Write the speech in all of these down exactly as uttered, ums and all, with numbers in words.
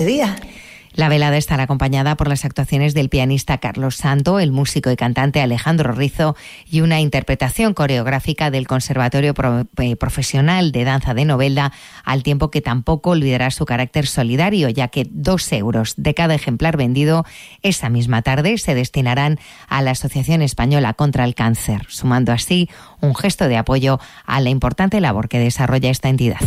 día. La velada estará acompañada por las actuaciones del pianista Carlos Santo, el músico y cantante Alejandro Rizo y una interpretación coreográfica del Conservatorio Pro- eh, Profesional de Danza de Novelda, al tiempo que tampoco olvidará su carácter solidario, ya que dos euros de cada ejemplar vendido esa misma tarde se destinarán a la Asociación Española contra el Cáncer, sumando así un gesto de apoyo a la importante labor que desarrolla esta entidad.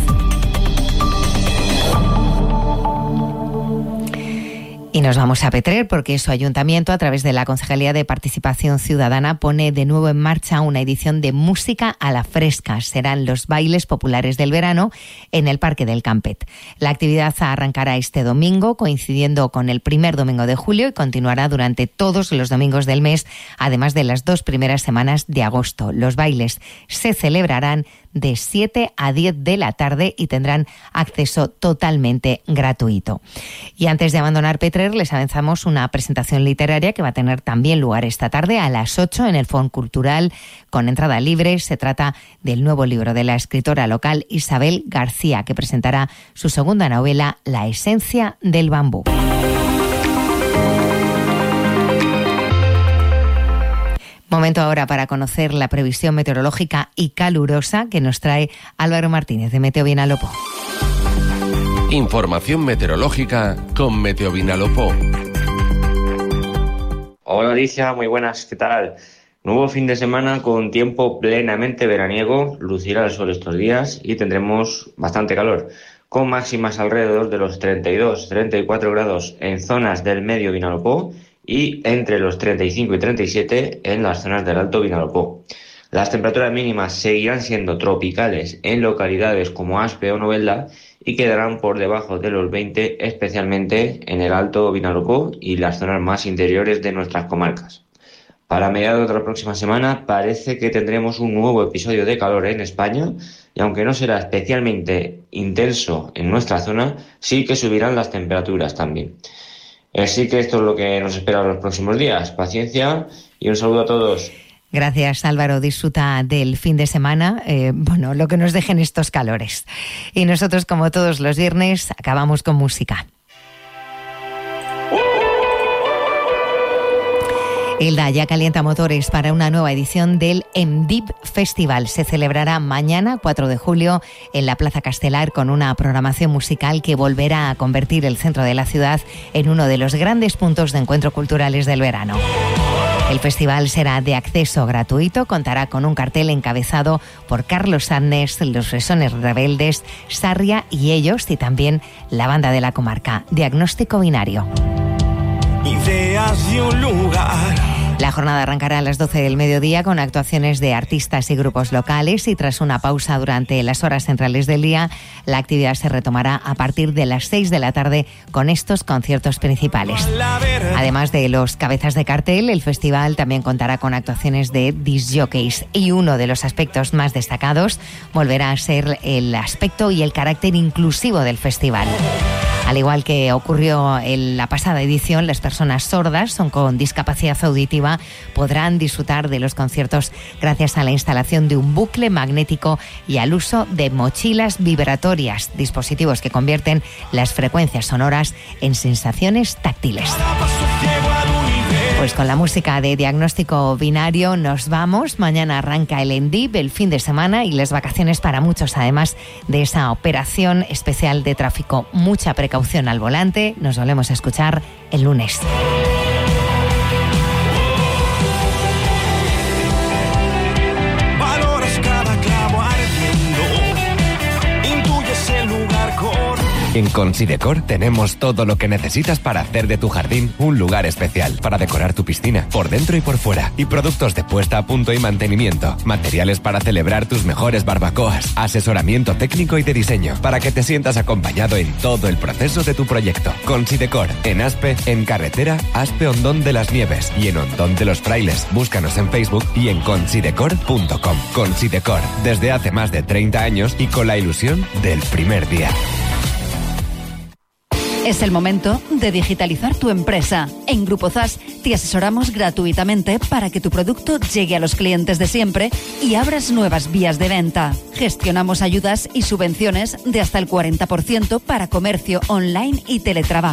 Y nos vamos a Petrer porque su ayuntamiento, a través de la Concejalía de Participación Ciudadana, pone de nuevo en marcha una edición de Música a la Fresca. Serán los bailes populares del verano en el Parque del Campet. La actividad arrancará este domingo, coincidiendo con el primer domingo de julio, y continuará durante todos los domingos del mes, además de las dos primeras semanas de agosto. Los bailes se celebrarán de siete a diez de la tarde y tendrán acceso totalmente gratuito. Y antes de abandonar Petrer, les avanzamos una presentación literaria que va a tener también lugar esta tarde a las ocho en el Fond Cultural, con entrada libre. Se trata del nuevo libro de la escritora local Isabel García, que presentará su segunda novela, La esencia del bambú. Momento ahora para conocer la previsión meteorológica y calurosa que nos trae Álvaro Martínez de Meteo Vinalopó. Información meteorológica con Meteo Vinalopó. Hola Alicia, muy buenas, ¿qué tal? Nuevo fin de semana con tiempo plenamente veraniego, lucirá el sol estos días y tendremos bastante calor, con máximas alrededor de los treinta y dos a treinta y cuatro grados en zonas del medio Vinalopó y entre los treinta y cinco y treinta y siete en las zonas del Alto Vinalopó. Las temperaturas mínimas seguirán siendo tropicales en localidades como Aspe o Novelda y quedarán por debajo de los veinte, especialmente en el Alto Vinalopó y las zonas más interiores de nuestras comarcas. Para mediados de la próxima semana parece que tendremos un nuevo episodio de calor en España y aunque no será especialmente intenso en nuestra zona, sí que subirán las temperaturas también. Así que esto es lo que nos espera en los próximos días. Paciencia y un saludo a todos. Gracias, Álvaro. Disfruta del fin de semana, eh, bueno, lo que nos dejen estos calores. Y nosotros, como todos los viernes, acabamos con música. Hilda ya calienta motores para una nueva edición del EMDIP Festival. Se celebrará mañana, cuatro de julio, en la Plaza Castelar, con una programación musical que volverá a convertir el centro de la ciudad en uno de los grandes puntos de encuentro culturales del verano. El festival será de acceso gratuito, contará con un cartel encabezado por Carlos Adnes, Los Fresones Rebeldes, Sarria y Ellos, y también la banda de la comarca, Diagnóstico Binario. Ideas de un lugar. La jornada arrancará a las doce del mediodía con actuaciones de artistas y grupos locales y tras una pausa durante las horas centrales del día, la actividad se retomará a partir de las seis de la tarde con estos conciertos principales. Además de los cabezas de cartel, el festival también contará con actuaciones de disc jockeys y uno de los aspectos más destacados volverá a ser el aspecto y el carácter inclusivo del festival. Al igual que ocurrió en la pasada edición, las personas sordas o con discapacidad auditiva podrán disfrutar de los conciertos gracias a la instalación de un bucle magnético y al uso de mochilas vibratorias, dispositivos que convierten las frecuencias sonoras en sensaciones táctiles. Pues con la música de Diagnóstico Binario nos vamos. Mañana arranca el EMDIP, el fin de semana y las vacaciones para muchos, además de esa operación especial de tráfico. Mucha precaución al volante. Nos volvemos a escuchar el lunes. Valoras cada clavo ardiendo, intuyes el lugar correcto. En Considecor tenemos todo lo que necesitas para hacer de tu jardín un lugar especial, para decorar tu piscina, por dentro y por fuera, y productos de puesta a punto y mantenimiento, materiales para celebrar tus mejores barbacoas, asesoramiento técnico y de diseño, para que te sientas acompañado en todo el proceso de tu proyecto. Considecor, en Aspe, en carretera Aspe Hondón de las Nieves y en Hondón de los Frailes. Búscanos en Facebook y en considecor punto com. Considecor, desde hace más de treinta años y con la ilusión del primer día. Es el momento de digitalizar tu empresa. En Grupo Zas te asesoramos gratuitamente para que tu producto llegue a los clientes de siempre y abras nuevas vías de venta. Gestionamos ayudas y subvenciones de hasta el cuarenta por ciento para comercio online y teletrabajo.